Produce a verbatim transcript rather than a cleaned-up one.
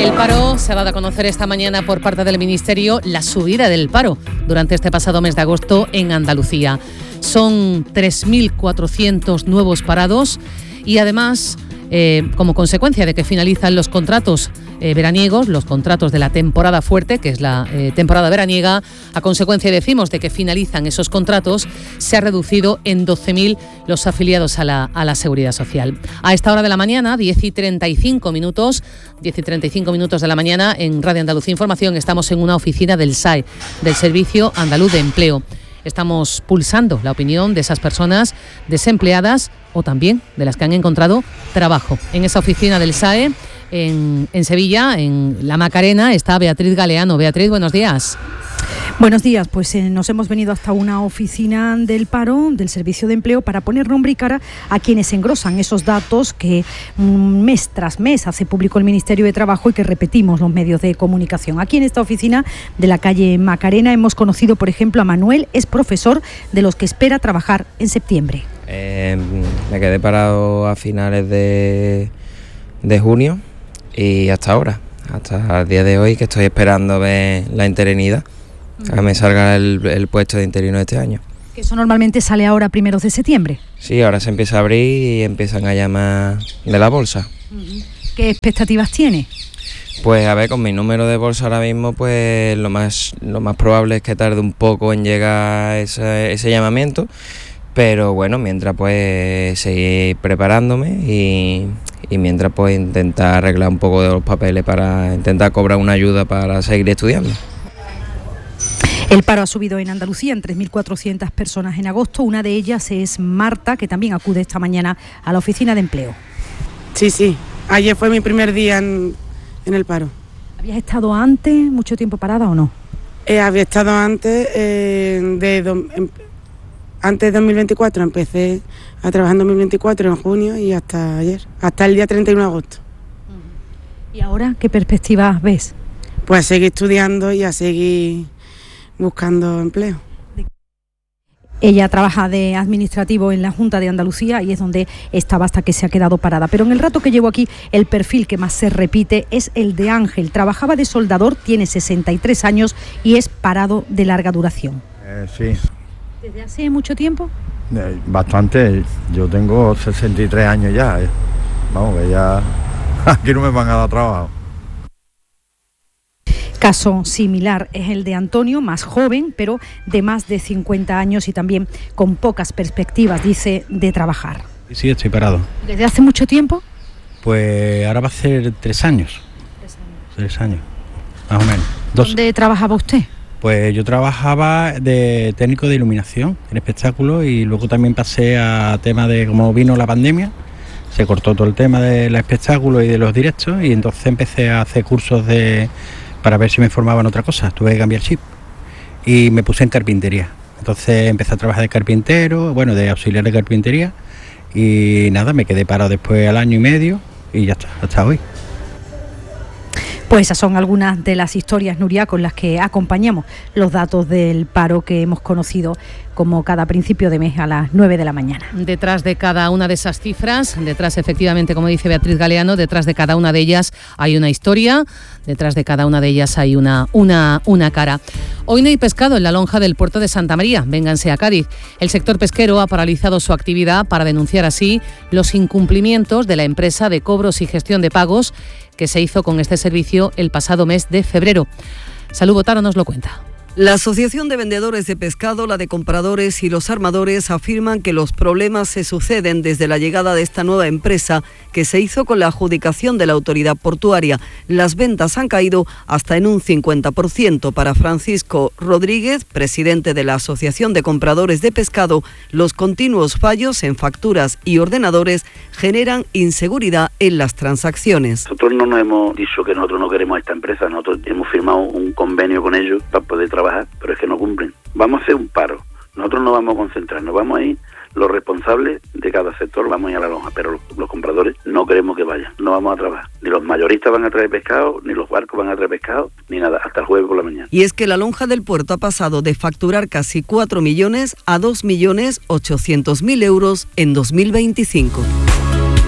El paro se ha dado a conocer esta mañana por parte del Ministerio, la subida del paro durante este pasado mes de agosto en Andalucía. Son tres mil cuatrocientos nuevos parados y además, eh, como consecuencia de que finalizan los contratos eh, veraniegos, los contratos de la temporada fuerte, que es la eh, temporada veraniega, a consecuencia, decimos, de que finalizan esos contratos, se ha reducido en doce mil los afiliados a la, a la Seguridad Social. A esta hora de la mañana, diez y treinta y cinco minutos, diez y treinta y cinco minutos de la mañana, en Radio Andalucía Información, estamos en una oficina del S A E, del Servicio Andaluz de Empleo. Estamos pulsando la opinión de esas personas desempleadas o también de las que han encontrado trabajo. En esa oficina del S A E, en, en Sevilla, en La Macarena, está Beatriz Galeano. Beatriz, buenos días. Buenos días, pues eh, nos hemos venido hasta una oficina del paro, del Servicio de Empleo, para poner nombre y cara a quienes engrosan esos datos que mm, mes tras mes hace público el Ministerio de Trabajo y que repetimos los medios de comunicación. Aquí en esta oficina de la calle Macarena hemos conocido, por ejemplo, a Manuel, es profesor de los que espera trabajar en septiembre. Eh, me quedé parado a finales de, de junio y hasta ahora, hasta el día de hoy, que estoy esperando ver la interinidad. A que me salga el, el puesto de interino este año. Que eso normalmente sale ahora primeros de septiembre. Sí, ahora se empieza a abrir y empiezan a llamar de la bolsa. ¿Qué expectativas tiene? Pues a ver, con mi número de bolsa ahora mismo, pues lo más lo más probable es que tarde un poco en llegar ese, ese llamamiento, pero bueno, mientras pues seguir preparándome y, y mientras pues intentar arreglar un poco de los papeles para intentar cobrar una ayuda para seguir estudiando. El paro ha subido en Andalucía en tres mil cuatrocientas personas en agosto. Una de ellas es Marta, que también acude esta mañana a la oficina de empleo. Sí, sí. Ayer fue mi primer día en, en el paro. ¿Habías estado antes mucho tiempo parada o no? Eh, había estado antes, eh, de do, em, antes de dos mil veinticuatro. Empecé a trabajar en dos mil veinticuatro, en junio, y hasta ayer, hasta el día treinta y uno de agosto. ¿Y ahora qué perspectivas ves? Pues a seguir estudiando y a seguir buscando empleo. Ella trabaja de administrativo en la Junta de Andalucía y es donde estaba hasta que se ha quedado parada. Pero en el rato que llevo aquí, el perfil que más se repite es el de Ángel. Trabajaba de soldador, tiene sesenta y tres años y es parado de larga duración. Eh, sí. ¿Desde hace mucho tiempo? Eh, bastante. Yo tengo sesenta y tres años ya. Eh. Vamos, que ya aquí no me van a dar trabajo. Caso similar es el de Antonio, más joven, pero de más de cincuenta años y también con pocas perspectivas, dice, de trabajar. Sí, estoy parado. ¿Desde hace mucho tiempo? Pues ahora va a ser tres años. Tres años. Tres años, más o menos. Dos. ¿Dónde trabajaba usted? Pues yo trabajaba de técnico de iluminación en espectáculos y luego también pasé a tema de, como vino la pandemia, se cortó todo el tema del espectáculo y de los directos y entonces empecé a hacer cursos de... para ver si me formaba en otra cosa, tuve que cambiar chip y me puse en carpintería. Entonces empecé a trabajar de carpintero, bueno, de auxiliar de carpintería y nada, me quedé parado después al año y medio y ya está, hasta hoy. Pues esas son algunas de las historias, Nuria, con las que acompañamos los datos del paro que hemos conocido como cada principio de mes a las nueve de la mañana. Detrás de cada una de esas cifras, detrás efectivamente, como dice Beatriz Galeano, detrás de cada una de ellas hay una historia, detrás de cada una de ellas hay una, una, una cara. Hoy no hay pescado en la lonja del puerto de Santa María, vénganse a Cádiz. El sector pesquero ha paralizado su actividad para denunciar así los incumplimientos de la empresa de cobros y gestión de pagos que se hizo con este servicio el pasado mes de febrero. Salud Botaro nos lo cuenta. La Asociación de Vendedores de Pescado, la de Compradores y los Armadores afirman que los problemas se suceden desde la llegada de esta nueva empresa que se hizo con la adjudicación de la autoridad portuaria. Las ventas han caído hasta en un cincuenta por ciento. Para Francisco Rodríguez, presidente de la Asociación de Compradores de Pescado, los continuos fallos en facturas y ordenadores generan inseguridad en las transacciones. Nosotros no nos hemos dicho que nosotros no queremos a esta empresa, nosotros hemos firmado un convenio con ellos para poder trabajar. Pero es que no cumplen. Vamos a hacer un paro. Nosotros no vamos a concentrarnos, vamos a ir, los responsables de cada sector vamos a ir a la lonja, pero los, los compradores no queremos que vayan, no vamos a trabajar. Ni los mayoristas van a traer pescado, ni los barcos van a traer pescado, ni nada, hasta el jueves por la mañana. Y es que la lonja del puerto ha pasado de facturar casi cuatro millones a dos millones ochocientos mil euros en dos mil veinticinco.